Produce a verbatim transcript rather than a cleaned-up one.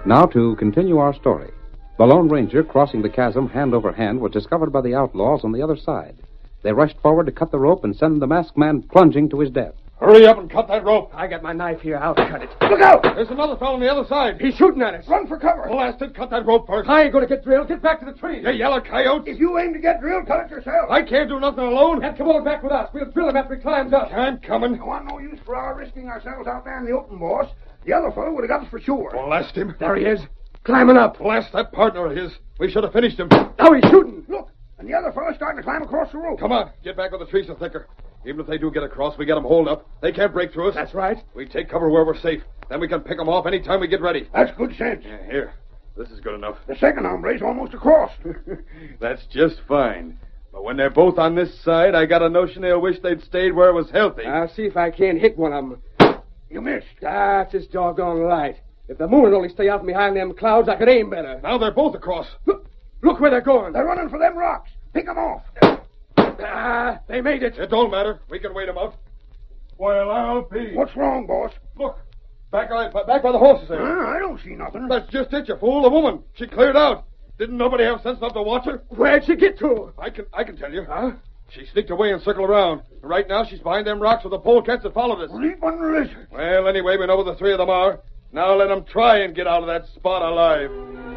Now to continue our story. The Lone Ranger, crossing the chasm hand over hand, was discovered by the outlaws on the other side. They rushed forward to cut the rope and send the masked man plunging to his death. Hurry up and cut that rope. I got my knife here. I'll cut it. Look out! There's another fellow on the other side. He's shooting at us. Run for cover. Blast it. Cut that rope first. I ain't going to get drilled. Get back to the tree. You yellow coyote. If you aim to get drilled, cut it yourself. I can't do nothing alone. And come on back with us. We'll drill him after he climbs up. I'm coming. There wasn't no use for our risking ourselves out there in the open, boss. The other fellow would have got us for sure. Blast him. There he is. Climbing up. Blast that partner of his. We should have finished him. Now he's shooting. Look, and the other fellow's starting to climb across the rope. Come on. Get back where the trees are thicker. Even if they do get across, we get them holed up. They can't break through us. That's right. We take cover where we're safe. Then we can pick them off any time we get ready. That's good sense. Yeah, here. This is good enough. The second hombre's almost across. That's just fine. But when they're both on this side, I got a notion they'll wish they'd stayed where it was healthy. I'll see if I can't hit one of them. You missed. That's just doggone light. If the moon would only stay out from behind them clouds, I could aim better. Now they're both across. Look, look where they're going. They're running for them rocks. Pick them off. Ah, they made it. It don't matter. We can wait them out. Well, I'll be. What's wrong, boss? Look. Back, by, back by the horses there. Uh, I don't see nothing. That's just it, you fool. The woman. She cleared out. Didn't nobody have sense enough to watch her? Where'd she get to? I can I can tell you. Huh? She sneaked away and circled around. Right now, she's behind them rocks with the polecats that followed us. Leap on the lizard. Well, anyway, we know where the three of them are. Now let them try and get out of that spot alive.